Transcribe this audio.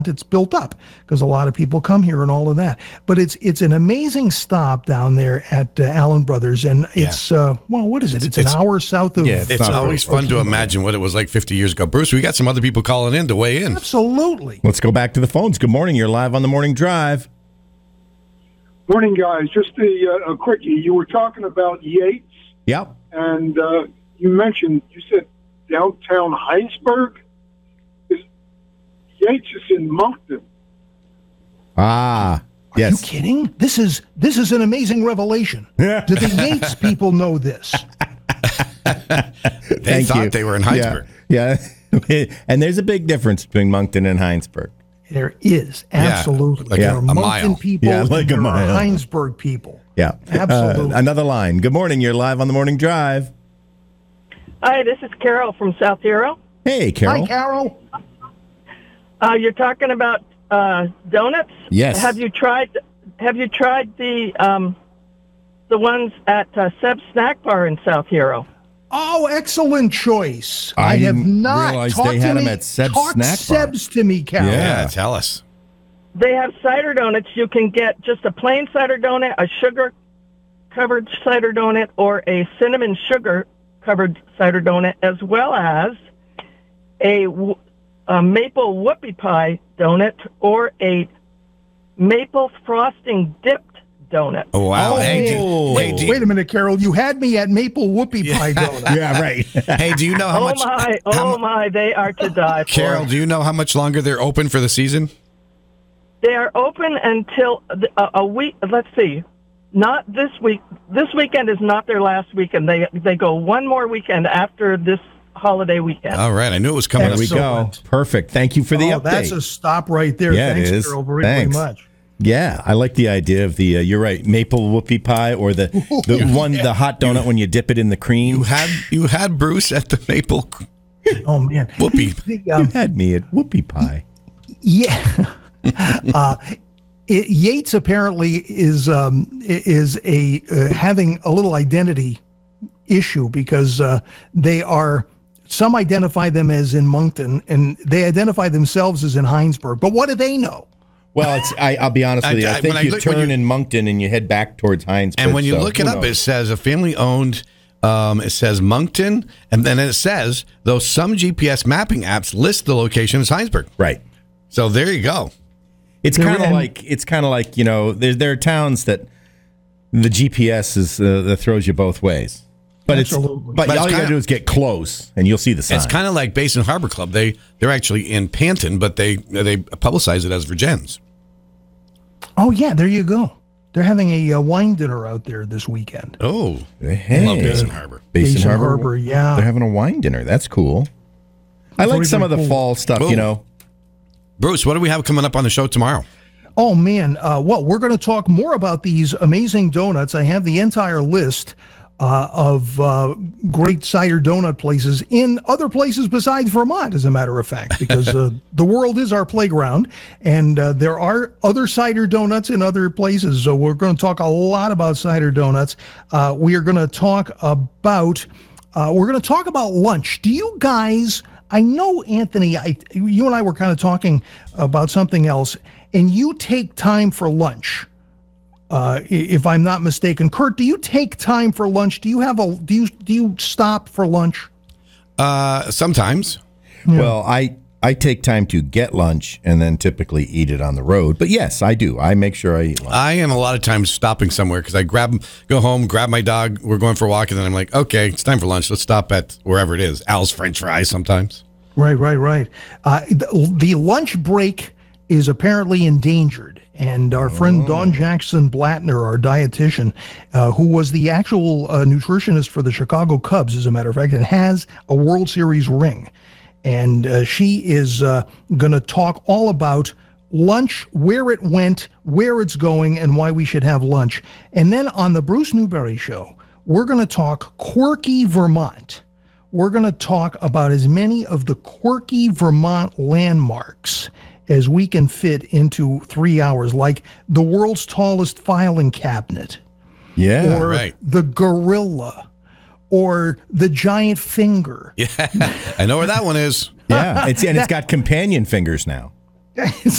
it's built up because a lot of people come here and all of that. But it's an amazing stop down there at Allen Brothers, and it's what is it? It's an hour south of. Yeah, it's always fun to imagine what it was like 50 years ago. Bruce, we got some other people calling in to weigh in. Absolutely. Let's go back to the phones. Good morning. You're live on the Morning Drive. Morning, guys. Just a quickie. You were talking about Yates. Yep. And you said downtown Heinsberg. Yates is in Moncton. Ah, yes. Are you kidding? This is an amazing revelation. Do the Yates people know this? They thought they were in Heinsberg. Yeah. And there's a big difference between Moncton and Heinsberg. There is, absolutely. Like there are a Moncton mile. people, like there a mile. are Heinsberg people. Yeah. Absolutely. Another line. Good morning. You're live on the Morning Drive. Hi, this is Carol from South Hero. Hey, Carol. Hi, Carol. You're talking about donuts? Yes. Have you tried the ones at Seb's Snack Bar in South Hero? Oh, excellent choice. I have didn't not realize talked they had to them me. at Seb's Talk Snack Bar. Seb's to me, Carol. Yeah, tell us. They have cider donuts. You can get just a plain cider donut, a sugar-covered cider donut, or a cinnamon sugar-covered cider donut, as well as a maple whoopie pie donut or a maple frosting dipped donut. Oh, wow. Wait a minute, Carol. You had me at maple whoopie pie donut. Yeah, right. Hey, do you know how much? They are to die for. Carol, do you know how much longer they're open for the season? They are open until a week. Let's see. Not this week. This weekend is not their last weekend. They go one more weekend after this holiday weekend. All right. I knew it was coming. There we go. Perfect. Thank you for the update. That's a stop right there. Yeah, Thanks, it is. Carol, very much. Yeah, I like the idea of the. You're right, maple whoopie pie or the hot donut when you dip it in the cream. You had Bruce at the maple. Oh man, whoopie. You had me at whoopie pie. Yeah. Yates apparently is having a little identity issue because they are. Some identify them as in Moncton, and they identify themselves as in Heinsberg. But what do they know? Well, I'll be honest with you. I think you turn in Moncton and you head back towards Heinsberg. And when you look it up, it says a family-owned. It says Moncton, and then it says though some GPS mapping apps list the location as Heinsberg. Right. So there you go. It's kind of like there are towns that the GPS is that throws you both ways. But all you got to do is get close, and you'll see the sign. It's kind of like Basin Harbor Club. They're actually in Panton, but they publicize it as Virgins. Oh yeah, there you go. They're having a wine dinner out there this weekend. Oh, hey. I love Basin Harbor. Basin Harbor, yeah. They're having a wine dinner. That's cool. I like some of the fall stuff, Bruce, what do we have coming up on the show tomorrow? Oh, man. We're going to talk more about these amazing donuts. I have the entire list of great cider donut places in other places besides Vermont, as a matter of fact, because the world is our playground, and there are other cider donuts in other places. So we're going to talk a lot about cider donuts. We are going to talk about lunch. Do you guys? I know, Anthony. You and I were kind of talking about something else, and you take time for lunch. If I'm not mistaken, Kurt, do you take time for lunch? Do you stop for lunch? Sometimes. Yeah. Well, I take time to get lunch and then typically eat it on the road. But yes, I do. I make sure I eat lunch. I am a lot of times stopping somewhere because I go home, grab my dog. We're going for a walk, and then I'm like, okay, it's time for lunch. Let's stop at wherever it is. Al's French Fries sometimes. Right. The lunch break is apparently endangered. And our friend Dawn Jackson Blattner, our dietitian, who was the actual nutritionist for the Chicago Cubs, as a matter of fact, and has a World Series ring. And she is going to talk all about lunch, where it went, where it's going, and why we should have lunch. And then on the Bruce Newberry Show, we're going to talk quirky Vermont. We're going to talk about as many of the quirky Vermont landmarks as we can fit into 3 hours, like the world's tallest filing cabinet. Yeah, or right. the gorilla, or the giant finger. Yeah, I know where that one is. Yeah, it's got companion fingers now. Okay.